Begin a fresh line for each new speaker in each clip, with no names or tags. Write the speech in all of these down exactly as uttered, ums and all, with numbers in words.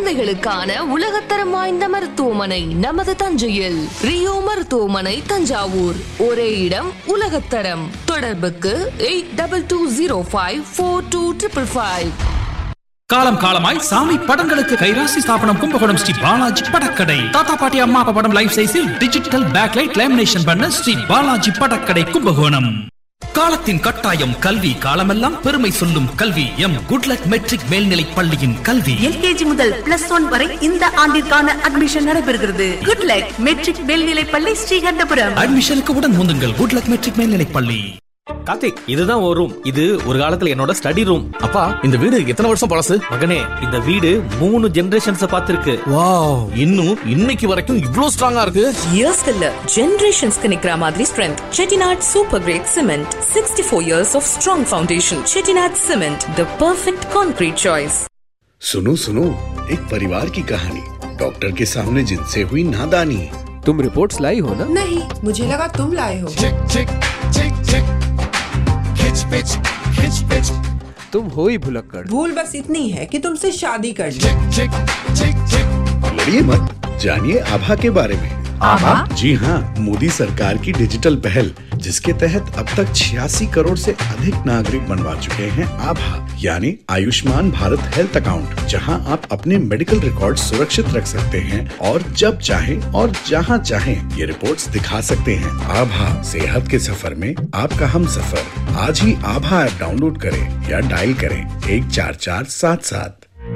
குழந்தைகளுக்கான உலகத்தரம் வாய்ந்த மருத்துவமனை நமது தஞ்சையில். ரியோ மருத்துவமனை தஞ்சாவூர். ஒரே இடம், உலகத்தரம். தொடர்புக்கு eight double two zero five four two triple five.
காலம் காலமாய் சாமி படங்களுக்கு கைராசி ஸ்தாபனம் கும்பகோணம் ஸ்ரீ பாலாஜி படக்கடை. தாத்தா பாட்டி அம்மா அப்பா படம் லைஃப் சைஸில் டிஜிட்டல் பேக்லைட் லேமினேஷன் பண்ண ஸ்ரீ பாலாஜி படக்கடை கும்பகோணம். காலத்தின் கட்டாயம் கல்வி, காலமெல்லாம் பெருமை சொல்லும் கல்வி. எம் குட்லக் மெட்ரிக் மேல்நிலை பள்ளியின் கல்வி
எல்கேஜி முதல் பிளஸ் ஒன் வரை இந்த ஆண்டிற்கான அட்மிஷன் நடைபெறுகிறது. குட்லக் மெட்ரிக் மேல்நிலை பள்ளி, ஸ்ரீகண்டபுரம்.
அட்மிஷனுக்கு உடன் முந்துங்கள் குட்லக் மெட்ரிக் மேல்நிலை பள்ளி.
கார்த்திக், இதுதான் ஒரு ரூம். இது ஒரு காலத்துல என்னோட ஸ்டடி ரூம்.
அப்பா, இந்த வீடு எத்தனை வருஷம் பழசு?
மகனே, இந்த வீடு மூணு ஜெனரேஷன்ஸ் பார்த்திருக்கு.
வாவ், இன்னும் இன்னைக்கு வரைக்கும் இவ்ளோ ஸ்ட்ராங்கா இருக்கு.
இயர்ஸ்க்கு இல்ல, ஜெனரேஷன்ஸ்க்கு நிக்கிற மாதிரி strength. Chettinad super great cement. Sixty four years of strong foundation. Chettinad cement, the perfect concrete choice.
सुनो सुनो, एक परिवार की कहानी. डॉक्टर के सामने जिनसे हुई नादानी.
तुम रिपोर्ट्स लाई हो ना?
नहीं, मुझे लगा तुम लाए हो.
चिक चिक चिक चिक खिच पिच खिच पिच.
तुम हो ही भुलक्कड़.
भूल बस इतनी है कि तुमसे शादी कर ली.
चिक चिक चिक चिक.
लड़िए मत, जानिए आभा के बारे में.
आभा?
जी हाँ, मोदी सरकार की डिजिटल पहल, जिसके तहत अब तक छियासी करोड़ से अधिक नागरिक बनवा चुके हैं आभा, यानी आयुष्मान भारत हेल्थ अकाउंट, जहां आप अपने मेडिकल रिकॉर्ड सुरक्षित रख सकते हैं और जब चाहें और जहां चाहें ये रिपोर्ट्स दिखा सकते हैं. आभा, सेहत के सफर में आपका हम सफर. आज ही आभा ऐप डाउनलोड करें या डायल करें एक चार चार सात सात.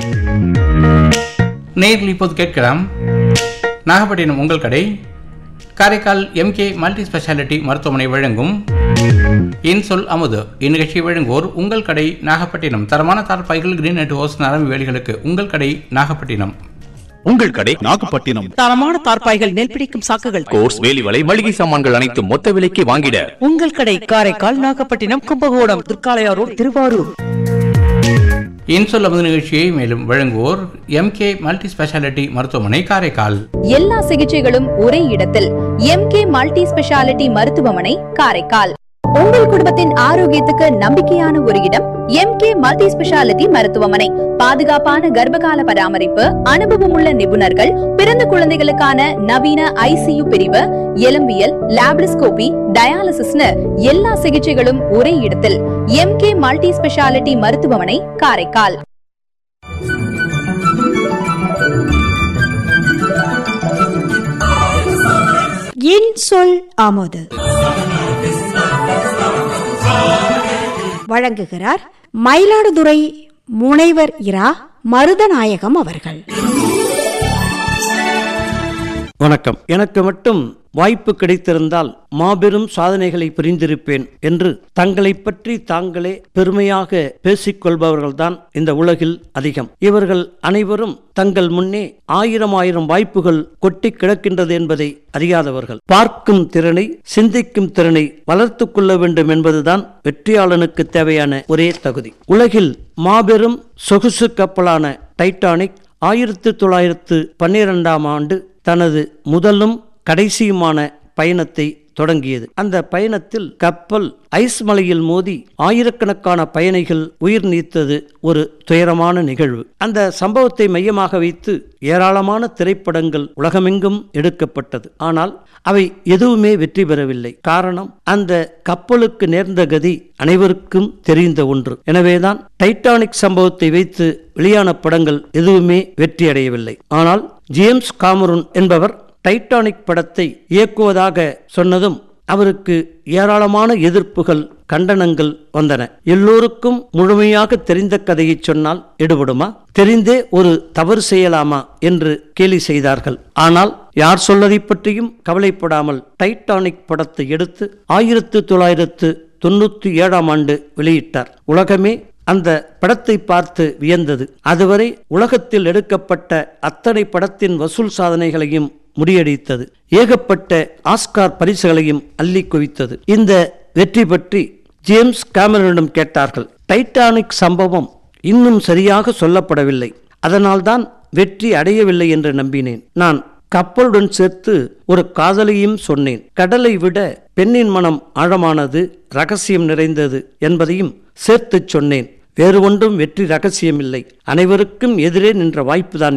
நேரில் இப்போது கேட்கலாம் நாகப்பட்டினம் உங்கள் கடை காரைக்கால் எம்கே மல்டி ஸ்பெஷாலிட்டி மருத்துவமனை வழங்கும் இன்சொல் அமுது. இந்நிகழ்ச்சியை வழங்குவோர் உங்கள் கடை நாகப்பட்டினம். தரமான தார்பாய்கள், கிரீன் நெட் ஹவுஸ், நரம்பு வேலிகளுக்கு உங்கள் கடை நாகப்பட்டினம்.
உங்கள் கடை நாகப்பட்டினம்.
தரமான தார்பாய்கள், நெல் பிடிக்கும் சாக்குகள்,
கோர்ஸ், வேலி வலை, மளிகை சாமான்கள் அனைத்தும் மொத்த விலைக்கு வாங்கிட
உங்கள் கடை காரைக்கால், நாகப்பட்டினம், கும்பகோணம், திருக்காளையார் ரோட், திருவாரூர்.
இன்சொல் அமுது நிகழ்ச்சியை மேலும் வழங்குவோர் எம்கே மல்டி ஸ்பெஷாலிட்டி மருத்துவமனை காரைக்கால்.
எல்லா சிகிச்சைகளும் ஒரே இடத்தில். எம்கே மல்டி ஸ்பெஷாலிட்டி மருத்துவமனை காரைக்கால். உங்கள் குடும்பத்தின் ஆரோக்கியத்துக்கு நம்பிக்கையான ஒரு இடம் எம்கே மல்டி ஸ்பெஷாலிட்டி மருத்துவமனை. பாதுகாப்பான கர்ப்பகால பராமரிப்பு, அனுபவம் உள்ள நிபுணர்கள், பிறந்த குழந்தைகளுக்கான நவீன ஐசியு பிரிவு, எலும்பியல், லேப்ரோஸ்கோபி, டயாலிசிஸ்னு எல்லா சிகிச்சைகளும் ஒரே இடத்தில். எம்கே மல்டி ஸ்பெஷாலிட்டி மருத்துவமனை காரைக்கால்.
இன்சொல் அமுது வழங்குகிறார் மயிலாடுதுறை முனைவர் இரா மருதநாயகம் அவர்கள்.
வணக்கம். எனக்கு மட்டும் வாய்ப்பு கிடைத்திருந்தால் மாபெரும் சாதனைகளை புரிந்திருப்பேன் என்று தங்களை பற்றி தாங்களே பெருமையாக பேசிக்கொள்பவர்கள்தான் இந்த உலகில் அதிகம். இவர்கள் அனைவரும் தங்கள் முன்னே ஆயிரம் ஆயிரம் வாய்ப்புகள் கொட்டி கிடக்கின்றது என்பதை அறியாதவர்கள். பார்க்கும் திறனை, சிந்திக்கும் திறனை வளர்த்து கொள்ள வேண்டும் என்பதுதான் வெற்றியாளனுக்கு தேவையான ஒரே தகுதி. உலகில் மாபெரும் சொகுசு கப்பலான டைட்டானிக் ஆயிரத்தி தொள்ளாயிரத்து பன்னிரெண்டாம் ஆண்டு தனது முதலும் கடைசியுமான பயணத்தை தொடங்கியது. அந்த பயணத்தில் கப்பல் ஐஸ் மலையில் மோதி ஆயிரக்கணக்கான பயணிகள் உயிர் நீத்தது ஒரு துயரமான நிகழ்வு. அந்த சம்பவத்தை மையமாக வைத்து ஏராளமான திரைப்படங்கள் உலகமெங்கும் எடுக்கப்பட்டது. ஆனால் அவை எதுவுமே வெற்றி பெறவில்லை. காரணம், அந்த கப்பலுக்கு நேர்ந்த கதி அனைவருக்கும் தெரிந்த ஒன்று. எனவேதான் டைட்டானிக் சம்பவத்தை வைத்து வெளியான படங்கள் எதுவுமே வெற்றியடையவில்லை. ஆனால் ஜேம்ஸ் காமரூன் என்பவர் டைட்டானிக் படத்தை இயக்குவதாக சொன்னதும் அவருக்கு ஏராளமான எதிர்ப்புகள், கண்டனங்கள் வந்தன. எல்லோருக்கும் முழுமையாக தெரிந்த கதையை சொன்னால் எடுபடுமா, தெரிந்தே ஒரு தவறு செய்யலாமா என்று கேலி செய்தார்கள். ஆனால் யார் சொல்லதை பற்றியும் கவலைப்படாமல் டைட்டானிக் படத்தை எடுத்து ஆயிரத்தி தொள்ளாயிரத்து தொண்ணூத்தி ஏழாம் ஆண்டு வெளியிட்டார். உலகமே அந்த படத்தை பார்த்து வியந்தது. அதுவரை உலகத்தில் எடுக்கப்பட்ட அத்தனை படத்தின் வசூல் சாதனைகளையும் முறியடித்தது. ஏகப்பட்ட ஆஸ்கார் பரிசுகளையும் அள்ளி குவித்தது. இந்த வெற்றி பற்றி ஜேம்ஸ் கேமரனிடம் கேட்டார்கள். டைட்டானிக் சம்பவம் இன்னும் சரியாக சொல்லப்படவில்லை, அதனால்தான் வெற்றி அடையவில்லை என்று நம்பினேன். நான் கப்பலுடன் சேர்த்து ஒரு காதலையும் சொன்னேன். கடலை விட பெண்ணின் மனம் ஆழமானது, ரகசியம் நிறைந்தது என்பதையும் சேர்த்து சொன்னேன். வேறு ஒன்றும் வெற்றி ரகசியமில்லை, அனைவருக்கும் எதிரே நின்ற வாய்ப்புதான்